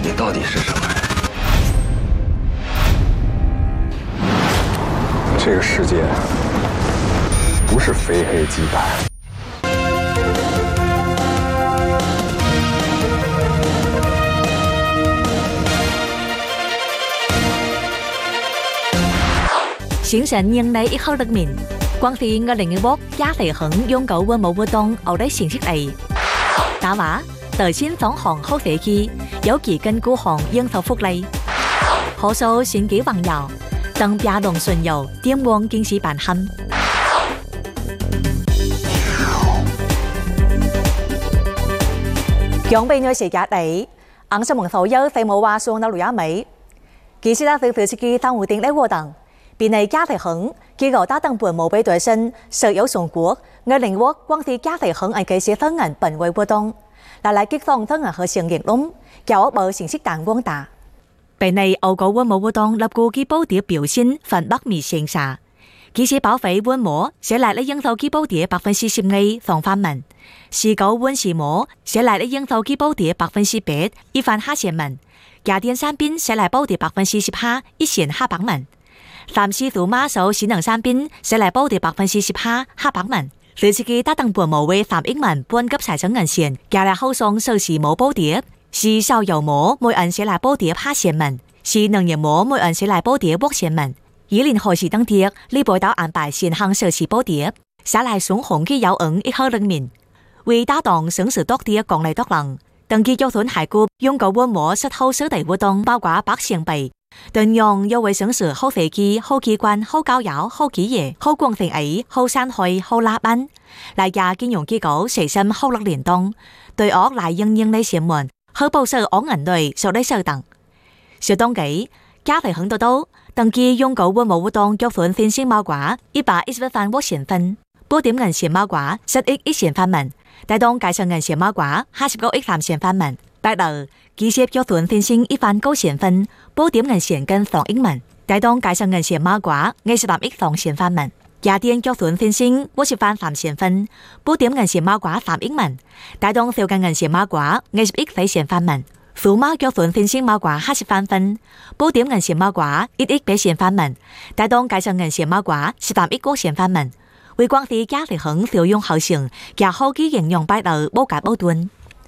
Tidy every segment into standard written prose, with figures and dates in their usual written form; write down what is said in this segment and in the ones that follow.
你到底是什么人？ 这个世界不是非黑即白。 形成nhân đại ít hơn đất mình. Quang Thị ở lĩnh vực giá thể hứng用cầu quân một活动ở đây形式này. Đá vả, tờ xin phóng hòn hậu thế kỷ, dấu kỳ cân cứu hòn dân thầu phúc lây. Hồ sơ xin ký bằng dạo, tầng bia đồng xuân dầu, tiêm quân kinh sĩ bản hâm. Dọn bên nơi sẽ giá đấy, ăn xong một thầu dấu phải mẫu hoa xuống đâu lùi á mấy. Kỳ sĩ đã từ từ kỳ thang hữu tiếng lấy vô tầng. Bị này giá thể hứng, kỳ cầu đã tăng buồn mẫu bế tuổi sinh, sở yếu sùng quốc, người lĩnh vực Quang Thị giá thể hứng ảnh kế sĩ thân ảnh bẩn quay vô đông. Là lại kích phong thân ảnh hơi xiềng nghiện lúng, kéo ốc bờ xình xích tàng quân tả. Bị này ấu cầu quân mẫu vô đông lập cụ ký bố địa biểu sinh phần bắc mì xiềng xả. Kỳ sĩ bảo vệ quân mổ sẽ lại lấy dân thầu ký bố địa 40% ngay phòng phan mình. Sĩ cầu quân sĩ mổ sẽ lại lấy dân thầu ký bố địa 8%一番下線民. Gia điện三邊sẽ lại bố địa 12%一線下百民. 三師徒馬手顯能三邊sẽ lại bố địa 12%下百民. 自己打等半無為3億民半級財政銀線，加來後送收視冇補貼，是少油模每人sẽ lại補貼下線民，是能源模每人sẽ lại補貼獲線民。以年開始登貼，呢部島安排線行收視補貼，sẽ lại xuống紅機有ứng ít hơn人民，為打檔省市多啲降嚟多能，登記交通海股用個溫模實後sở地活動包括百線幣。頓用優惠省市好飛機、好機關、好交友、好企業、好廣庭ấy、好山海、好拉班，來家金融機構隨身好落聯動，對惡來應應嚟線門，好報社惡銀類受嚟受等。小當幾，家庭很多都登記用個溫模活動腳款分線貓寡111番獲線分，波點銀線貓寡10億1線番文，帶動介紹銀線貓寡59億3線番文。Tại đầu, ký xếp cho thuận phiên sinh ít phán câu xiển phân, bố điểm ngành xiển cân phòng ít mần. Đại đông cải sang ngành xiển ma quả, ngay sẽ làm ít phòng xiển phan mần. Gia tiên cho thuận phiên sinh, bố xếp phan phạm xiển phân, bố điểm ngành xiển ma quả phạm ít mần. Đại đông theo ngành xiển ma quả, ngay sẽ ít phải xiển phan mần. Phú ma cho thuận phiên sinh ma quả 20 phan phân, bố điểm ngành xiển ma quả ít ít bé xiển phan mần. Đại đông cải sang ngành xiển ma quả, sẽ làm ít quốc xiển phan mần. Vì Quang Thị giá thể hứng phiêu用hậu xiển, và hậu ký hình用bài đầu bố cả bố tuần.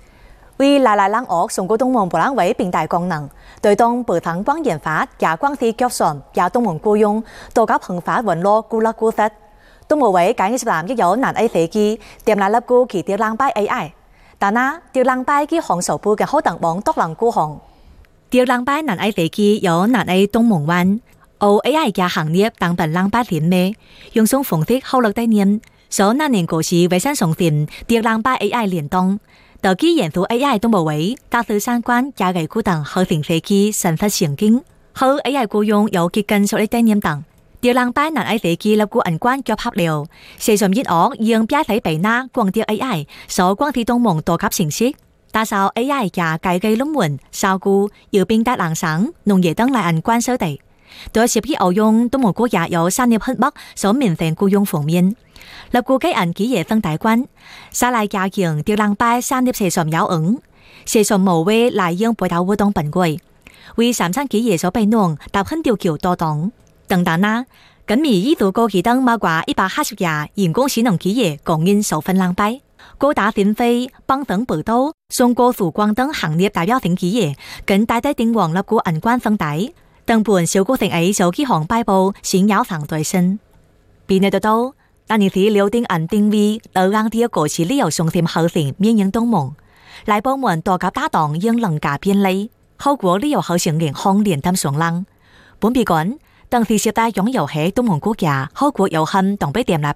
Vì lại lãng ốc dùng của Đông Môn Bộ lãng vĩ biến đại công năng, đối đông bờ thắng quang研发và Quang Thị kết soạn và Đông Môn雇用tổ cấp hưng phá vận lô cú lắc cú thất. Đông Môn vĩ cái nghiệp làm cái dấu nạn ấy thế kì, tiềm lại lập cú kỳ tiêu lang bài AI. Đàn á, tiêu lang bài cái hồng sầu bu cái hậu đẳng bóng tốc lăng cú hồng. Tiêu lang bài nạn ấy thế kì dấu nạn ấy Đông Môn văn. Ô AI và hành nghiệp đăng bản lang bài liên mê, dùng sung phùng thích hậu lực đại niệm, số nạn niên cổ sĩ với sản song tìm tiêu lang bài AI liên động. Tờ ký研究 AI 東部位，大致相關價計股等和定飛機神發神經，和 AI 雇用有接近數的概念等。調lang班難 AI 飛機立股銀關結合了，四十一億用標題被拿光調 AI， 所光鐵東盟多級形式，打造 AI 價計計論文、效果要變得冷省，農業等來銀關收地。對涉及歐用東盟國家有3年北所免費雇用方面。立股基銀企業分大關，沙來加強調lang bài 3年40有ứng， 40無為來用背頭活動本貴，為3產企業所被弄搭很條橋多檔。等等啦，緊密依度高期等馬掛180家員工使能企業供應受分lang bài，高達分飛幫等報道，中國富光等行業代表性企業，更大大定王立股銀關分大，等本小股定ấy就起航bài報先有反對聲，變得到。但你睇留定銀定位，而啱啲個是理由送添後成面應東盟，來部門多甲打檔應能價便利，後果理由後成連空連擔上浪。本別講，當時接待擁有喺東盟國家，後果有限當被點來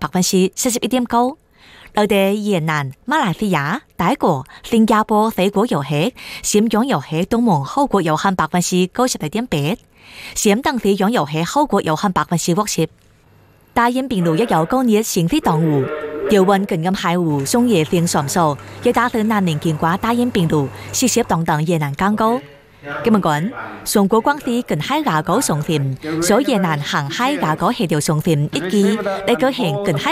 41.9%。內地、越南、馬來西亞、泰國、新加坡四國有喺，佔擁有喺東盟後果有限91.8%，佔當時擁有喺後果有限60%。大英病毒一有高熱先飛當戶，調運近咁海湖送夜變上數，亦打算難年見過大英病毒，事實等等也難更高。咁樣講，中國光是近海牙膏送甜，所以也難行海牙膏協調送甜一記，嚟舉行近海